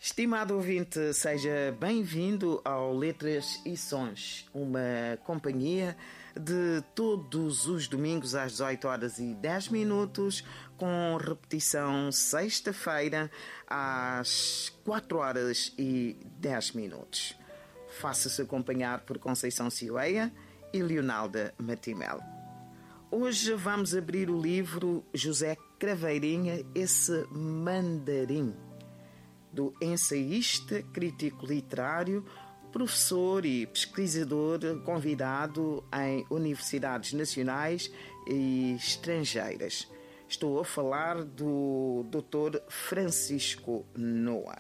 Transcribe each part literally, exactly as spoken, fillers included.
Estimado ouvinte, seja bem-vindo ao Letras e Sons, uma companhia de todos os domingos às dezoito horas e dez minutos, com repetição sexta-feira às quatro horas e dez minutos. Faça-se acompanhar por Conceição Cioeia e Leonalda Matimel. Hoje vamos abrir o livro José Craveirinha, Esse Mandarim, do ensaísta, crítico literário, professor e pesquisador convidado em universidades nacionais e estrangeiras. Estou a falar do doutor Francisco Noa.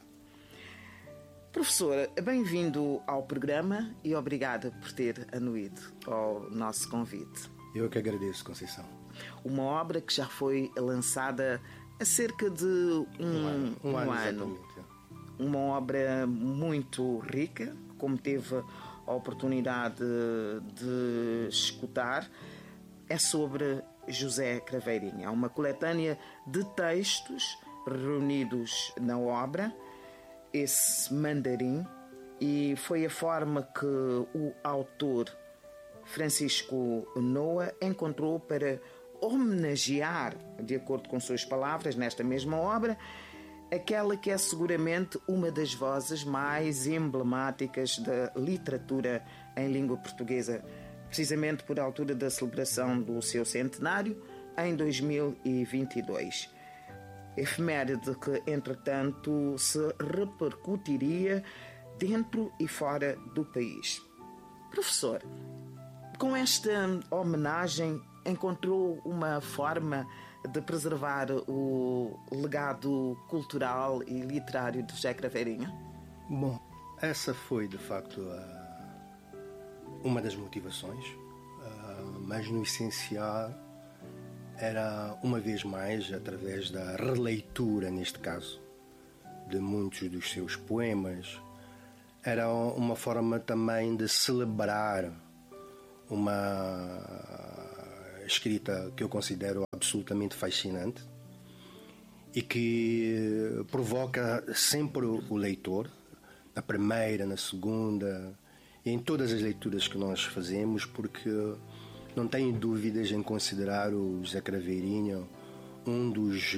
Professor, bem-vindo ao programa e obrigada por ter anuído ao nosso convite. Eu que agradeço, Conceição. Uma obra que já foi lançada há cerca de um, um ano. Um, um ano, ano. Uma obra muito rica, como teve a oportunidade de escutar, é sobre José Craveirinha. É uma coletânea de textos reunidos na obra, Esse Mandarim, e foi a forma que o autor Francisco Noa encontrou para homenagear, de acordo com suas palavras, nesta mesma obra, aquela que é seguramente uma das vozes mais emblemáticas da literatura em língua portuguesa, precisamente por altura da celebração do seu centenário, em dois mil e vinte e dois. Efeméride que, entretanto, se repercutiria dentro e fora do país. Professor, com esta homenagem, encontrou uma forma de preservar o legado cultural e literário de José Craveirinha? Bom, essa foi de facto uma das motivações, mas no essencial era, uma vez mais, através da releitura, neste caso, de muitos dos seus poemas, era uma forma também de celebrar uma escrita que eu considero absolutamente fascinante e que provoca sempre o leitor, na primeira, na segunda e em todas as leituras que nós fazemos, porque não tenho dúvidas em considerar o José Craveirinha um dos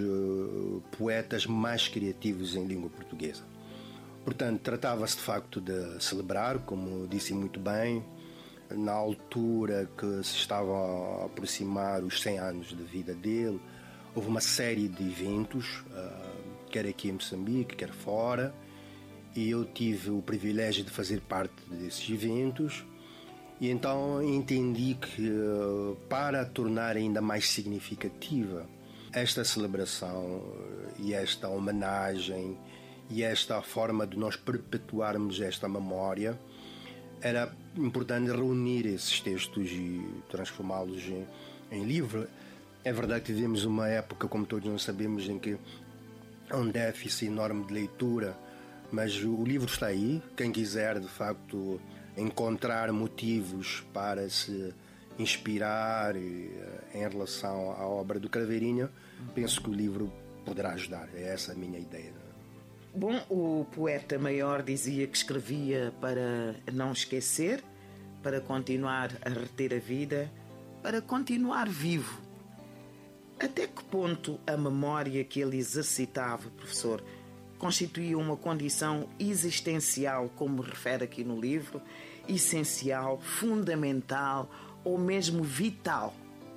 poetas mais criativos em língua portuguesa. Portanto, tratava-se de facto de celebrar, como disse muito bem, na altura que se estava a aproximar os cem anos de vida dele. Houve uma série de eventos, quer aqui em Moçambique, quer fora, e eu tive o privilégio de fazer parte desses eventos, e então entendi que, para tornar ainda mais significativa esta celebração e esta homenagem e esta forma de nós perpetuarmos esta memória, era importante reunir esses textos e transformá-los em, em livro. É verdade que vivemos uma época, como todos nós sabemos, em que há um déficit enorme de leitura, mas o livro está aí. Quem quiser, de facto, encontrar motivos para se inspirar em relação à obra do Craveirinha, penso que o livro poderá ajudar. É essa a minha ideia. Bom, o poeta maior dizia que escrevia para não esquecer, para continuar a reter a vida, para continuar vivo. Até que ponto a memória que ele exercitava, professor, constituía uma condição existencial, como refere aqui no livro, essencial, fundamental ou mesmo vital?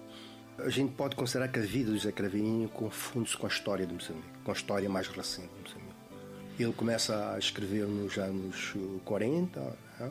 A gente pode considerar que a vida do José Craveirinha confunde-se com a história de Moçambique, com a história mais recente de Moçambique. Ele começa a escrever nos anos quarenta, né?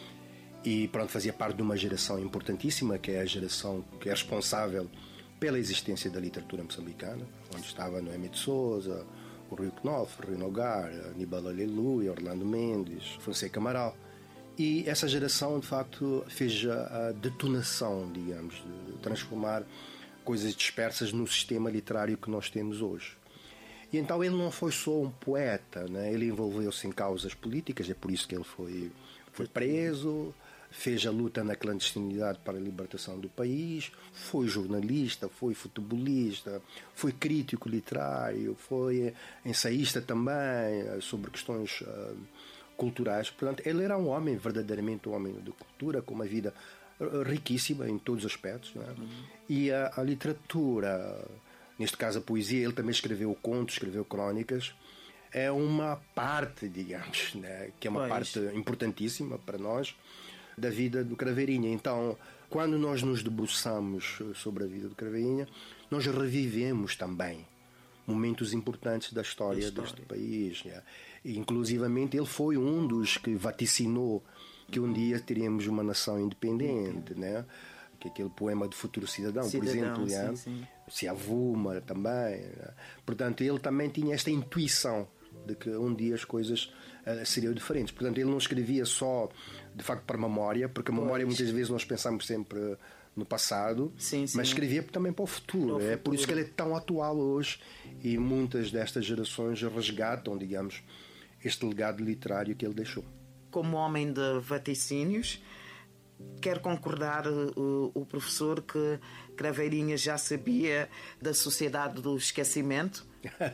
E pronto, fazia parte de uma geração importantíssima, que é a geração que é responsável pela existência da literatura moçambicana, onde estava Noemi de Souza, o Rui Knopf, Rui Nogar, Aníbal Aleluia, Orlando Mendes, Fonseca Amaral. E essa geração, de facto, fez a detonação, digamos, de transformar coisas dispersas no sistema literário que nós temos hoje. E então ele não foi só um poeta, né? Ele envolveu-se em causas políticas, é por isso que ele foi, foi preso, fez a luta na clandestinidade para a libertação do país, foi jornalista, foi futebolista, foi crítico literário, foi ensaísta também sobre questões uh, culturais. Portanto, ele era um homem, verdadeiramente um homem de cultura, com uma vida riquíssima em todos os aspectos, não é? Uhum. E a, a literatura, neste caso a poesia, ele também escreveu contos, escreveu crónicas, é uma parte, digamos, né, que é uma pois. parte importantíssima para nós da vida do Craveirinha. Então, quando nós nos debruçamos sobre a vida do Craveirinha, nós revivemos também momentos importantes da história, história. deste país, né? E, inclusivamente, ele foi um dos que vaticinou que um dia teríamos uma nação independente, né? Que aquele poema do Futuro Cidadão, Cidadão por exemplo, sim, né? sim. Se avuma também, né? Portanto, ele também tinha esta intuição de que um dia as coisas uh, seriam diferentes. Portanto, ele não escrevia só, de facto, para a memória, porque a memória pois. muitas vezes nós pensamos sempre no passado, sim, sim. mas escrevia também para o futuro. Para o é futuro. Por isso que ele é tão atual hoje e muitas destas gerações resgatam, digamos, este legado literário que ele deixou. Como homem de vaticínios, quer concordar o, o professor que Craveirinha já sabia da sociedade do esquecimento?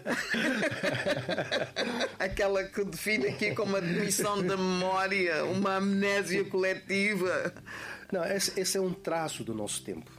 Aquela que define aqui como a demissão da memória, uma amnésia coletiva. Não, esse, esse é um traço do nosso tempo.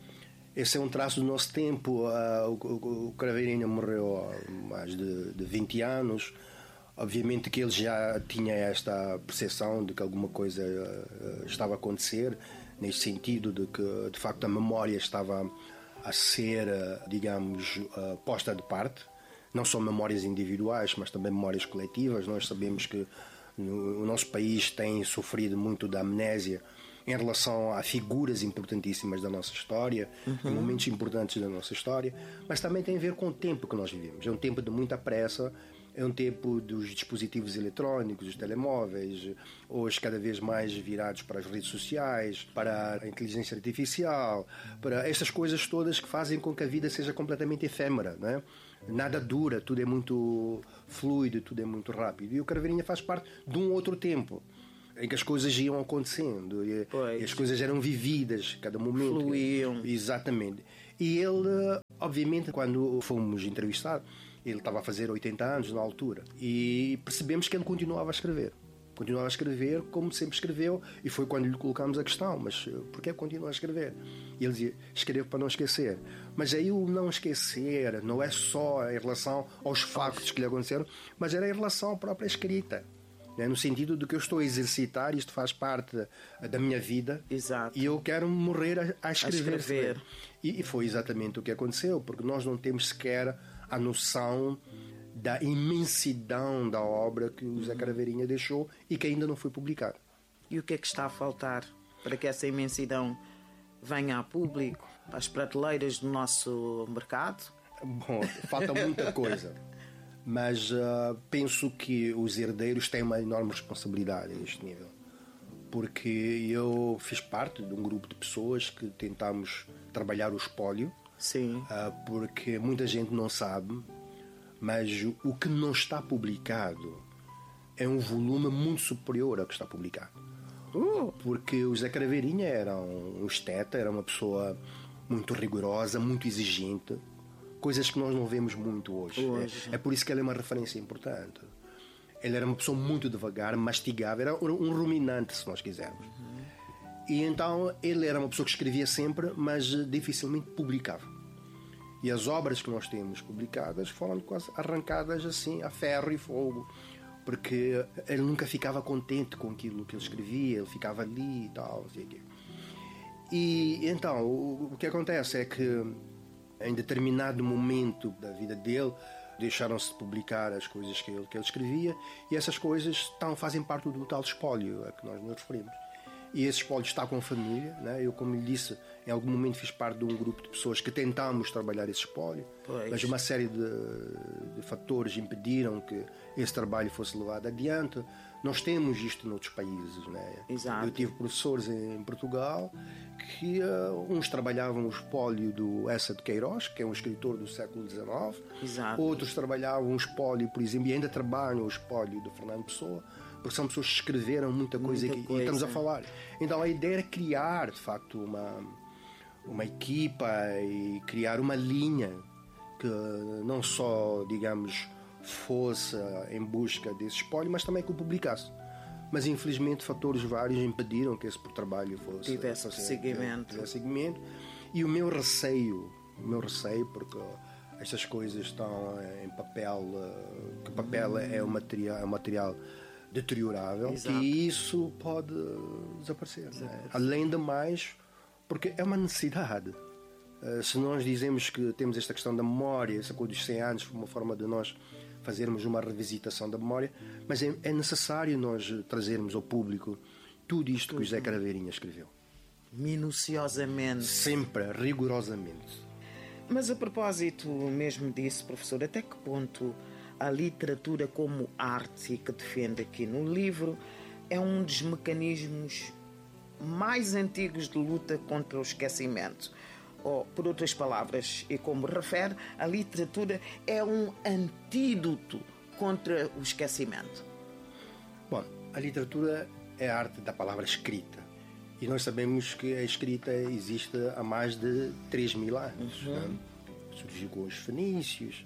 Esse é um traço do nosso tempo. Uh, o, o Craveirinha morreu há mais de, de vinte anos. Obviamente que ele já tinha esta percepção de que alguma coisa uh, estava a acontecer, nesse sentido de que, de facto, a memória estava a ser, uh, digamos, uh, posta de parte. Não só memórias individuais, mas também memórias coletivas. Nós sabemos que no, o nosso país tem sofrido muito da amnésia em relação a figuras importantíssimas da nossa história, uhum. em momentos importantes da nossa história, mas também tem a ver com o tempo que nós vivemos. É um tempo de muita pressa. É um tempo dos dispositivos eletrónicos, dos telemóveis, hoje cada vez mais virados para as redes sociais, para a inteligência artificial, para estas coisas todas que fazem com que a vida seja completamente efêmera, não é? Nada dura, tudo é muito fluido, tudo é muito rápido. E o Craveirinha faz parte de um outro tempo, em que as coisas iam acontecendo, e, e as coisas eram vividas, cada momento. Fluíam. Exatamente. E ele, obviamente, quando fomos entrevistados, ele estava a fazer oitenta anos na altura e percebemos que ele continuava a escrever. Continuava a escrever como sempre escreveu e foi quando lhe colocámos a questão, mas porquê continua a escrever? E ele dizia, escrevo para não esquecer. Mas aí o não esquecer não é só em relação aos factos que lhe aconteceram, mas era em relação à própria escrita. No sentido de que eu estou a exercitar, isto faz parte da minha vida. Exato. E eu quero morrer a, a escrever. A escrever. E, e foi exatamente o que aconteceu, porque nós não temos sequer a noção da imensidão da obra que o Zé Craveirinha deixou e que ainda não foi publicada. E o que é que está a faltar para que essa imensidão venha a público, às prateleiras do nosso mercado? Bom, falta muita coisa. Mas uh, penso que os herdeiros têm uma enorme responsabilidade neste nível. Porque eu fiz parte de um grupo de pessoas que tentámos trabalhar o espólio. Sim. Uh, porque muita gente não sabe, mas o que não está publicado é um volume muito superior ao que está publicado. Uh. Porque o Zé Craveirinha era um esteta, era uma pessoa muito rigorosa, muito exigente. Coisas que nós não vemos muito hoje. hoje. É, é por isso que ele é uma referência importante. Ele era uma pessoa muito devagar, mastigava, era um ruminante, se nós quisermos. Uhum. E então ele era uma pessoa que escrevia sempre, mas dificilmente publicava. E as obras que nós temos publicadas foram quase arrancadas assim a ferro e fogo, porque ele nunca ficava contente com aquilo que ele escrevia, ele ficava ali e tal. Assim. E então o, o que acontece é que em determinado momento da vida dele deixaram-se de publicar as coisas que ele, que ele escrevia, e essas coisas estão, fazem parte do tal espólio a que nós nos referimos. E esse espólio está com a família, né? Eu, como lhe disse, em algum momento fiz parte de um grupo de pessoas que tentámos trabalhar esse espólio, pois. Mas uma série de, de fatores impediram que esse trabalho fosse levado adiante. Nós temos isto noutros países, né? Exato. Eu tive professores em Portugal que uh, uns trabalhavam o espólio do Essa de Queiroz, que é um escritor do século dezenove. Exato. Outros trabalhavam o espólio, por exemplo, e ainda trabalham o espólio do Fernando Pessoa. porque são pessoas que escreveram muita coisa, Muita e, coisa. e estamos a falar. Então a ideia era criar, de facto, uma, uma equipa e criar uma linha que não só, digamos, fosse em busca desse espólio, mas também que o publicasse. Mas infelizmente fatores vários impediram que esse trabalho fosse tivesse fosse, seguimento. tivesse seguimento. E o meu receio, o meu receio, porque estas coisas estão em papel, que o papel hum. é um material, é um material deteriorável, Exato. e isso pode desaparecer. Né? Além de mais, porque é uma necessidade. Uh, se nós dizemos que temos esta questão da memória, essa coisa dos cem anos, foi uma forma de nós fazermos uma revisitação da memória, mas é, é necessário nós trazermos ao público tudo isto que o José Craveirinha escreveu. Minuciosamente. Sempre, rigorosamente. Mas a propósito mesmo disso, professor, até que ponto a literatura como arte que defende aqui no livro é um dos mecanismos mais antigos de luta contra o esquecimento? Ou, por outras palavras, e como refere, a literatura é um antídoto contra o esquecimento? Bom, a literatura é a arte da palavra escrita. E nós sabemos que a escrita existe há mais de três mil anos. Uhum. Né? Surgiu com os fenícios.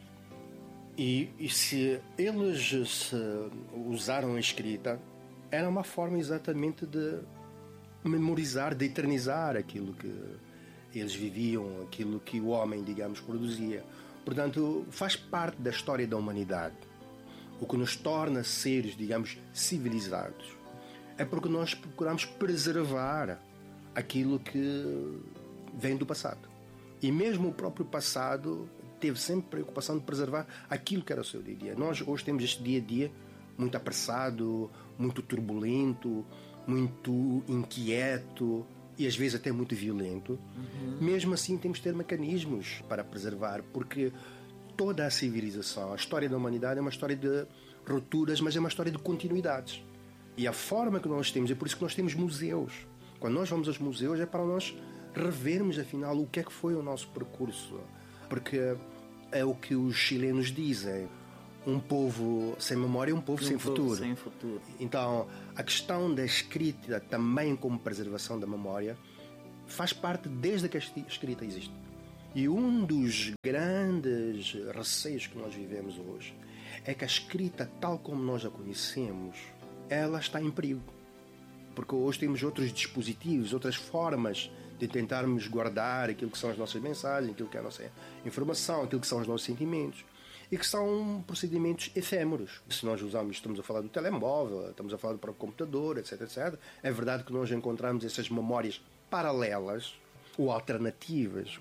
E, e se eles se usaram a escrita, era uma forma exatamente de memorizar, de eternizar aquilo que eles viviam, aquilo que o homem, digamos, produzia. Portanto, faz parte da história da humanidade. O que nos torna seres, digamos, civilizados é porque nós procuramos preservar aquilo que vem do passado. E mesmo o próprio passado teve sempre preocupação de preservar aquilo que era o seu dia a dia. Nós hoje temos este dia a dia muito apressado, muito turbulento, muito inquieto e às vezes até muito violento. Uhum. Mesmo assim temos de ter mecanismos para preservar, porque toda a civilização, a história da humanidade é uma história de rupturas, mas é uma história de continuidades. E a forma que nós temos, é por isso que nós temos museus. Quando nós vamos aos museus é para nós revermos afinal o que é que foi o nosso percurso, porque é o que os chilenos dizem: um povo sem memória é um povo, um sem, povo futuro. sem futuro. Então, a questão da escrita também como preservação da memória faz parte desde que a escrita existe. E um dos grandes receios que nós vivemos hoje é que a escrita, tal como nós a conhecemos, ela está em perigo. Porque hoje temos outros dispositivos, outras formas de tentarmos guardar aquilo que são as nossas mensagens, aquilo que é a nossa informação, aquilo que são os nossos sentimentos, e que são procedimentos efêmeros. Se nós usamos, estamos a falar do telemóvel, estamos a falar do próprio computador, etc, etcétera, é verdade que nós encontramos essas memórias paralelas ou alternativas,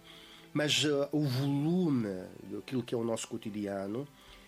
mas uh, o volume daquilo que é o nosso cotidiano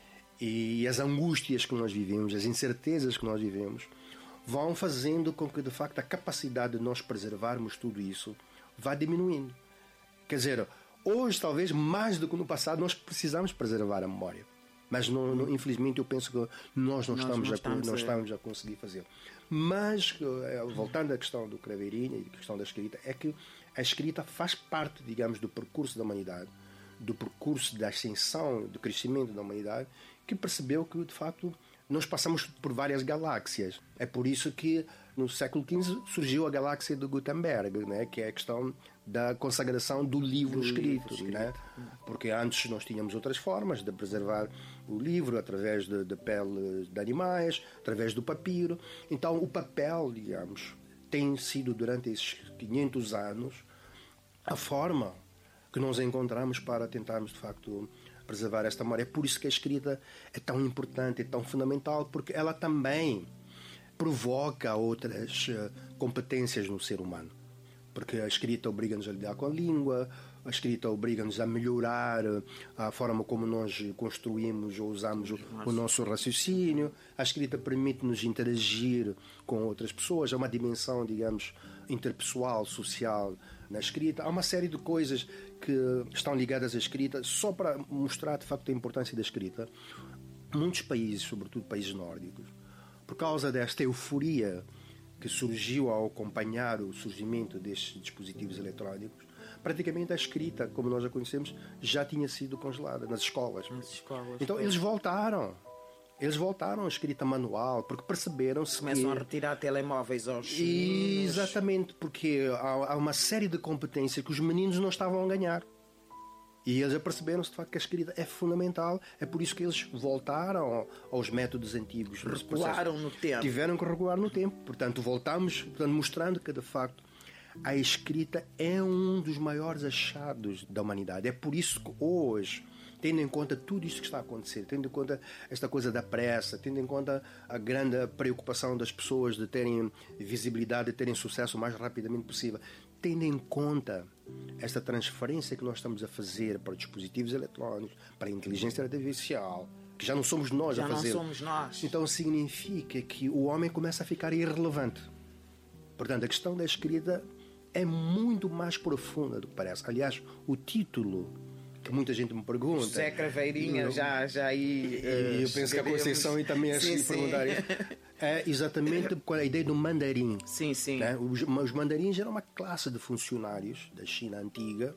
e as angústias que nós vivemos, as incertezas que nós vivemos, vão fazendo com que, de facto, a capacidade de nós preservarmos tudo isso vá diminuindo. Quer dizer, hoje, talvez, mais do que no passado, nós precisamos preservar a memória. Mas, não, não, infelizmente, eu penso que nós não, nós estamos, não, estamos, a, não estamos a conseguir fazer. Mas, voltando à questão do Craveirinha e à questão da escrita, é que a escrita faz parte, digamos, do percurso da humanidade, do percurso da ascensão, do crescimento da humanidade, que percebeu que, de facto, nós passamos por várias galáxias. É por isso que no século quinze surgiu a galáxia de Gutenberg, né? Que é a questão da consagração do livro do escrito, livro, né? Porque antes nós tínhamos outras formas de preservar o livro, através de, de pele de animais, através do papiro. Então o papel, digamos, tem sido durante esses quinhentos anos a forma que nós encontramos para tentarmos, de facto, preservar esta memória. É por isso que a escrita é tão importante, é tão fundamental, porque ela também provoca outras competências no ser humano. Porque a escrita obriga-nos a lidar com a língua, a escrita obriga-nos a melhorar a forma como nós construímos ou usamos o, o nosso raciocínio. A escrita permite-nos interagir com outras pessoas. Há uma dimensão, digamos, interpessoal, social na escrita. Há uma série de coisas que estão ligadas à escrita. Só para mostrar, de facto, a importância da escrita, muitos países, sobretudo países nórdicos, por causa desta euforia que surgiu ao acompanhar o surgimento destes dispositivos eletrónicos, praticamente a escrita, como nós a conhecemos, já tinha sido congelada nas escolas. Nas escolas então, foi. Eles voltaram Eles voltaram à escrita manual porque perceberam-se Começam que... a retirar telemóveis aos meninos. Exatamente, porque há, há uma série de competências que os meninos não estavam a ganhar. E eles aperceberam-se de facto que a escrita é fundamental. É por isso que eles voltaram aos métodos antigos. Recuaram no tempo. Tiveram que recuar no tempo. Portanto, voltamos, portanto, mostrando que de facto a escrita é um dos maiores achados da humanidade. É por isso que hoje, tendo em conta tudo isto que está a acontecer, tendo em conta esta coisa da pressa, tendo em conta a grande preocupação das pessoas de terem visibilidade, de terem sucesso o mais rapidamente possível, tendo em conta esta transferência que nós estamos a fazer para dispositivos eletrónicos, para a inteligência artificial, que já não somos nós já a fazer. Já não somos nós. Então significa que o homem começa a ficar irrelevante. Portanto, a questão da escrita é muito mais profunda do que parece. Aliás, o título que muita gente me pergunta... José Craveirinha, eu, já, já aí... Uh, eu penso que a Conceição e também assim perguntar isso. É exatamente com a ideia do mandarim. Sim, sim. Né? Os, os mandarins eram uma classe de funcionários da China antiga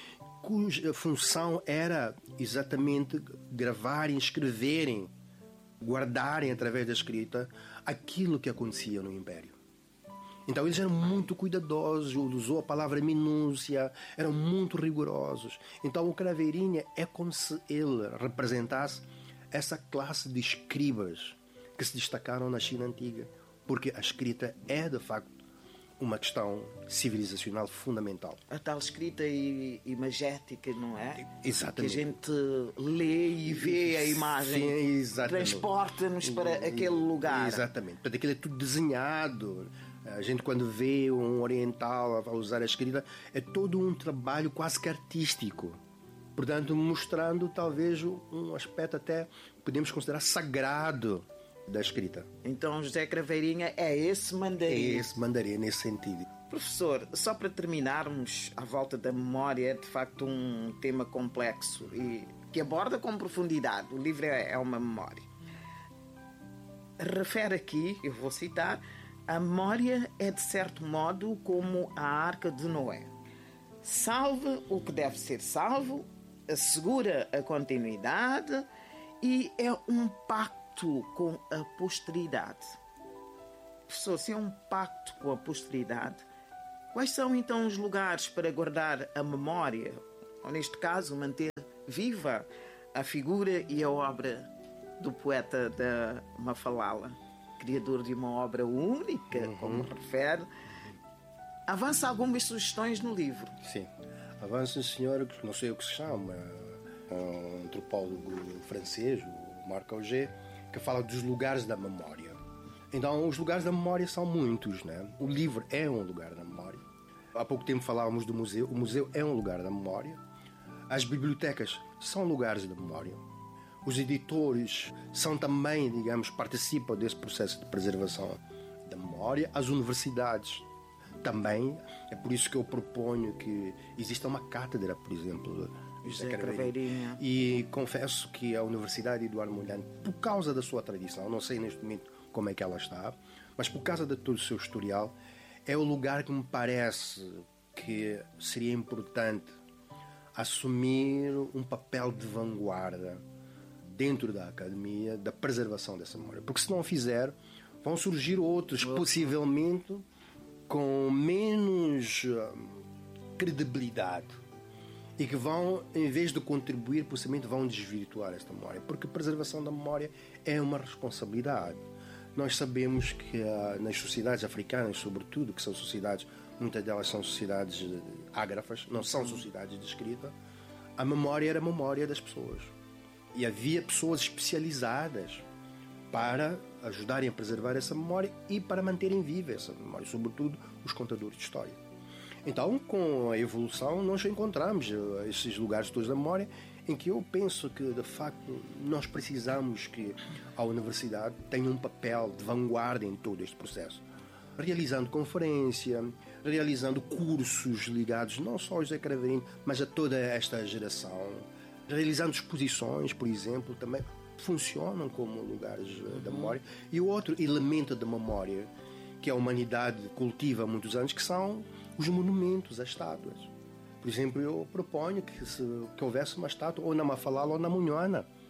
cuja função era exatamente gravarem, escreverem, guardarem através da escrita aquilo que acontecia no Império. Então eles eram muito cuidadosos, usou a palavra minúcia, eram muito rigorosos. Então o Craveirinha é como se ele representasse essa classe de escribas que se destacaram na China antiga, porque a escrita é de facto uma questão civilizacional fundamental. A tal escrita imagética, não é? Exatamente. Que a gente lê e vê a imagem, sim, transporta-nos para aquele lugar. Exatamente. Portanto, aquilo é tudo desenhado. A gente, quando vê um oriental a usar a escrita, é todo um trabalho quase que artístico. Portanto, mostrando talvez um aspecto até, podemos considerar, sagrado da escrita. Então, José Craveirinha é esse mandarim. É esse mandarim, nesse sentido. Professor, só para terminarmos, à volta da memória, é de facto um tema complexo e que aborda com profundidade. O livro é uma memória. Refere aqui, eu vou citar... A memória é, de certo modo, como a arca de Noé. Salva o que deve ser salvo, assegura a continuidade e é um pacto com a posteridade. Professor, se é um pacto com a posteridade, quais são então os lugares para guardar a memória, ou neste caso, manter viva a figura e a obra do poeta da Mafalala? Criador de uma obra única, uhum. como refere. Avança algumas sugestões no livro. Sim. Avança, senhor, que não sei o que se chama, um antropólogo francês, o Marc Augé, que fala dos lugares da memória. Então, os lugares da memória são muitos, né? O livro é um lugar da memória. Há pouco tempo falávamos do museu. O museu é um lugar da memória. As bibliotecas são lugares da memória. Os editores são também, digamos, participam desse processo de preservação da memória. As universidades também. É por isso que eu proponho que exista uma cátedra, por exemplo, José Craveirinha. E confesso que a Universidade Eduardo Mondlane, por causa da sua tradição, não sei neste momento como é que ela está, mas por causa de todo o seu historial, é o lugar que me parece que seria importante assumir um papel de vanguarda dentro da academia, da preservação dessa memória. Porque se não fizer, vão surgir outros, possivelmente com menos hum, credibilidade e que vão, em vez de contribuir, possivelmente vão desvirtuar esta memória. Porque a preservação da memória é uma responsabilidade. Nós sabemos que ah, nas sociedades africanas, sobretudo, que são sociedades, muitas delas são sociedades ágrafas, não são sociedades de escrita, a memória era a memória das pessoas. E havia pessoas especializadas para ajudarem a preservar essa memória e para manterem viva essa memória, sobretudo os contadores de história. Então, com a evolução, nós encontramos esses lugares todos da memória em que eu penso que, de facto, nós precisamos que a universidade tenha um papel de vanguarda em todo este processo. Realizando conferência, realizando cursos ligados não só ao José Craveirinha, mas a toda esta geração. Realizando exposições, por exemplo, também funcionam como lugares da memória. E o outro elemento da memória que a humanidade cultiva há muitos anos, que são os monumentos, as estátuas. Por exemplo, eu proponho que, se, que houvesse uma estátua ou na Mafalala ou na Munhana.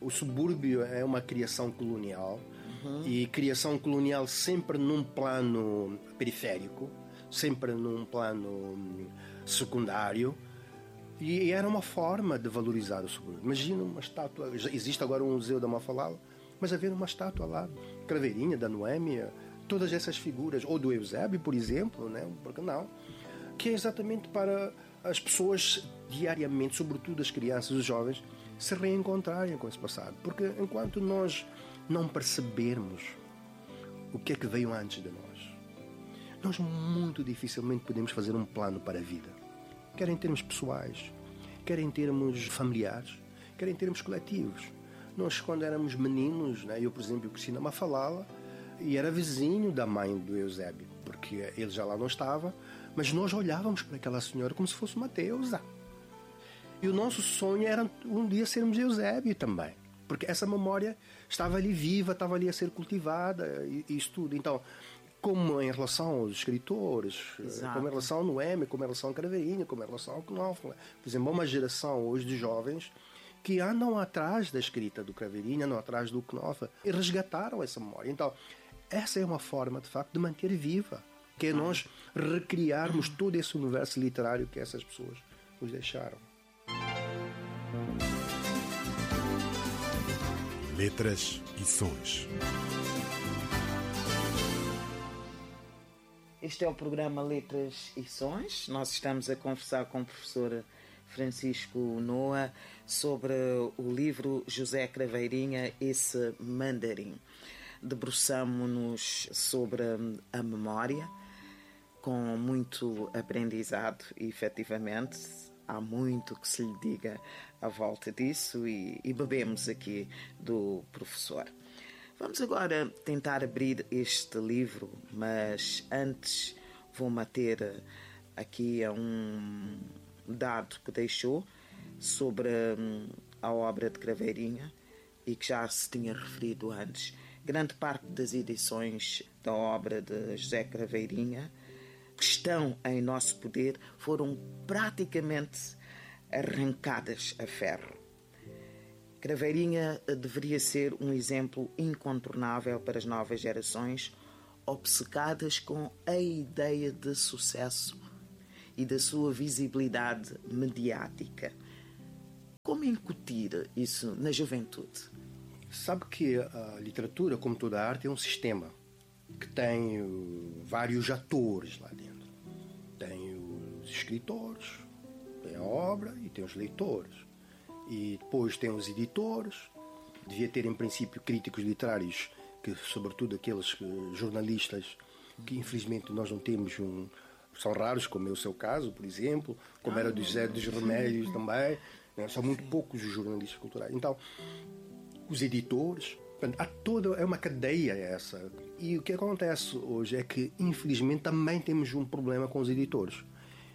O subúrbio é uma criação colonial, uhum. e criação colonial sempre num plano periférico, sempre num plano secundário, e era uma forma de valorizar o subúrbio. Imagina uma estátua, existe agora um museu da Mafalala, mas haver uma estátua lá, Craveirinha, da Noémia, todas essas figuras, ou do Eusébio, por exemplo, né? Porque não? Que é exatamente para as pessoas diariamente, sobretudo as crianças e os jovens, se reencontrarem com esse passado. Porque enquanto nós não percebermos o que é que veio antes de nós, nós muito dificilmente podemos fazer um plano para a vida. Quer em termos pessoais, quer em termos familiares, quer em termos coletivos. Nós, quando éramos meninos, né, eu, por exemplo, eu cresci na Mafalala e era vizinho da mãe do Eusébio, porque ele já lá não estava, mas nós olhávamos para aquela senhora como se fosse uma deusa. E o nosso sonho era um dia sermos Eusébio também, porque essa memória estava ali viva, estava ali a ser cultivada, e, e isso tudo. Então, como em relação aos escritores, Exato. Como em relação ao Noémia, como em relação à Craveirinha, como em relação ao Knopfler. Por exemplo, uma geração hoje de jovens que andam atrás da escrita do Craveirinha, andam atrás do Knopfler, e resgataram essa memória. Então, essa é uma forma, de facto, de manter viva, que é nós recriarmos todo esse universo literário que essas pessoas nos deixaram. Letras e Sons. Este é o programa Letras e Sons. Nós estamos a conversar com o professor Francisco Noa sobre o livro José Craveirinha, Esse Mandarim. Debruçamo-nos sobre a memória, com muito aprendizado, e efetivamente há muito que se lhe diga à volta disso, e, e bebemos aqui do professor. Vamos agora tentar abrir este livro, mas antes vou-me ater aqui a um dado que deixou sobre a obra de Craveirinha e que já se tinha referido antes. Grande parte das edições da obra de José Craveirinha que estão em nosso poder foram praticamente arrancadas a ferro. Craveirinha deveria ser um exemplo incontornável para as novas gerações, obcecadas com a ideia de sucesso e da sua visibilidade mediática. Como incutir isso na juventude? Sabe que a literatura, como toda a arte, é um sistema que tem vários atores lá dentro. Tem os escritores, tem a obra e tem os leitores. E depois tem os editores, devia ter em princípio críticos literários, que, sobretudo aqueles jornalistas que infelizmente nós não temos, um, são raros, como é o seu caso, por exemplo, como era do José dos Remédios também, né? São muito poucos os jornalistas culturais. Então, os editores, há toda, é uma cadeia essa. E o que acontece hoje é que, infelizmente, também temos um problema com os editores.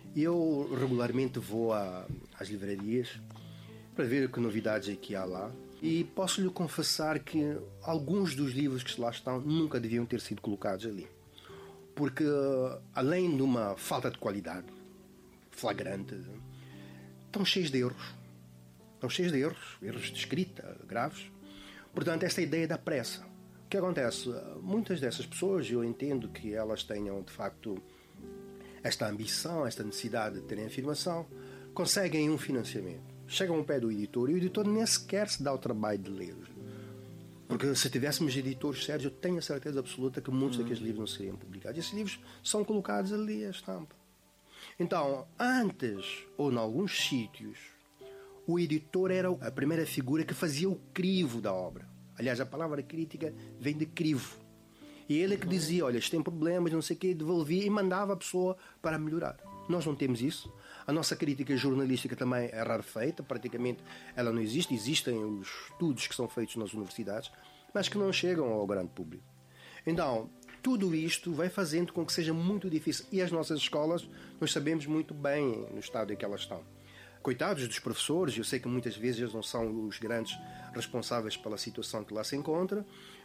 Eu regularmente vou a, às livrarias para ver que novidades é que há lá, e posso-lhe confessar que alguns dos livros que lá estão nunca deviam ter sido colocados ali. Porque, além de uma falta de qualidade flagrante, estão cheios de erros. Estão cheios de erros, erros de escrita graves. Portanto, esta ideia da pressa. O que acontece? Muitas dessas pessoas, eu entendo que elas tenham, de facto, esta ambição, esta necessidade de terem afirmação, conseguem um financiamento. Chegam ao pé do editor e o editor nem sequer se dá o trabalho de ler. Porque se tivéssemos editores sérios, eu tenho a certeza absoluta que muitos hum. daqueles livros não seriam publicados. E esses livros são colocados ali à estampa. Então, antes, ou em alguns sítios, o editor era a primeira figura que fazia o crivo da obra. Aliás, a palavra crítica vem de crivo. E ele é que dizia, olha, isto tem problemas, não sei o quê, devolvia e mandava a pessoa para melhorar. Nós não temos isso. A nossa crítica jornalística também é rarefeita, praticamente ela não existe. Existem os estudos que são feitos nas universidades, mas que não chegam ao grande público. Então, tudo isto vai fazendo com que seja muito difícil. E as nossas escolas, nós sabemos muito bem no estado em que elas estão. Coitados dos professores, eu sei que muitas vezes eles não são os grandes responsáveis pela situação que lá se encontra.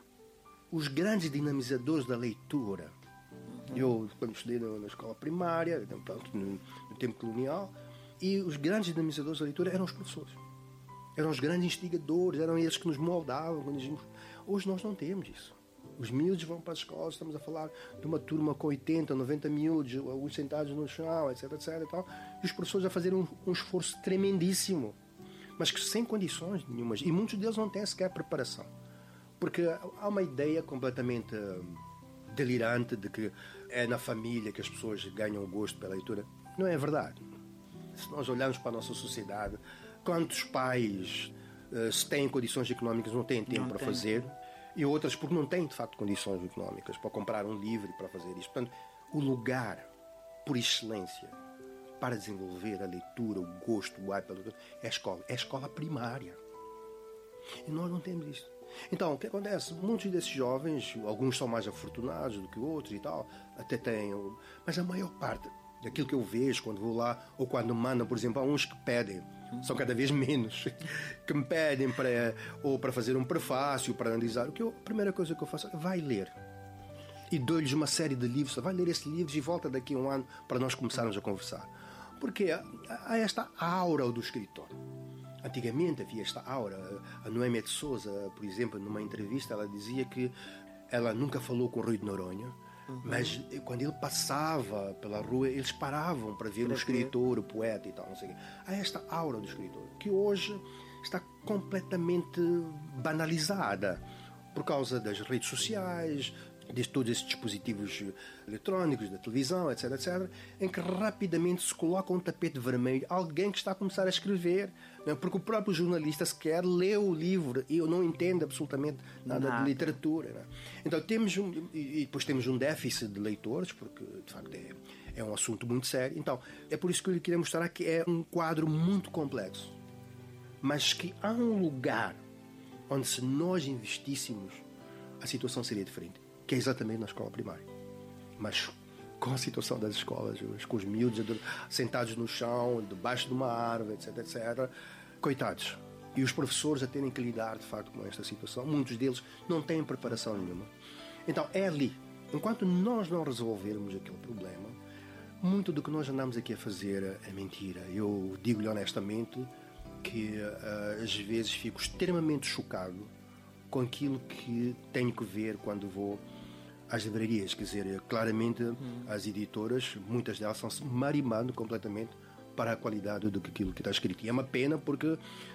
Os grandes dinamizadores da leitura. Eu, quando estudei na escola primária, no, no tempo colonial, e os grandes dinamizadores da leitura eram os professores. Eram os grandes instigadores, eram eles que nos moldavam. Hoje nós não temos isso. Os miúdos vão para as escolas, estamos a falar de uma turma com oitenta, noventa miúdos, alguns sentados no chão, etc, etc e tal, e os professores a fazerem um, um esforço tremendíssimo, mas que sem condições nenhumas, e muitos deles não têm sequer preparação, porque há uma ideia completamente delirante de que é na família que as pessoas ganham o gosto pela leitura. Não é verdade. Se nós olharmos para a nossa sociedade, quantos pais uh, se têm condições económicas não têm tempo não para tem. fazer, e outras porque não têm de facto condições económicas para comprar um livro e para fazer isto. Portanto, o lugar por excelência para desenvolver a leitura, o gosto, o hábito pela leitura, é a escola, é a escola primária, e nós não temos isto. Então, o que acontece? Muitos desses jovens, alguns são mais afortunados do que outros e tal, até têm, mas a maior parte daquilo que eu vejo quando vou lá, ou quando mandam, por exemplo, há uns que pedem, são cada vez menos, que me pedem para, ou para fazer um prefácio, para analisar. O que eu, a primeira coisa que eu faço é, vai ler. E dou-lhes uma série de livros, vai ler esses livros e volta daqui a um ano para nós começarmos a conversar. Porque há esta aura do escritor. Antigamente havia esta aura. A Noémia de Souza, por exemplo, numa entrevista, ela dizia que ela nunca falou com o Rui de Noronha, uhum. mas quando ele passava pela rua, eles paravam para ver para o escritor, ver. o poeta e tal, não sei o quê. Há esta aura do escritor, que hoje está completamente banalizada por causa das redes sociais, de todos esses dispositivos eletrónicos, da televisão, etc, etc, em que rapidamente se coloca um tapete vermelho alguém que está a começar a escrever, não? Porque o próprio jornalista sequer lê o livro e não entende absolutamente nada, nada. de literatura. Não? Então temos um, e depois temos um déficit de leitores, porque de facto é, é um assunto muito sério. Então é por isso que eu lhe queria mostrar que é um quadro muito complexo, mas que há um lugar onde, se nós investíssemos, a situação seria diferente, que é exatamente na escola primária. Mas com a situação das escolas, com os miúdos sentados no chão, debaixo de uma árvore, etc, etcétera, coitados. E os professores a terem que lidar, de facto, com esta situação. Muitos deles não têm preparação nenhuma. Então, é ali. Enquanto nós não resolvermos aquele problema, muito do que nós andamos aqui a fazer é mentira. Eu digo-lhe honestamente que, às vezes, fico extremamente chocado com aquilo que tenho que ver quando vou às livrarias. Quer dizer, claramente hum. as editoras, muitas delas estão-se marimando completamente para a qualidade do que aquilo que está escrito. E é uma pena, porque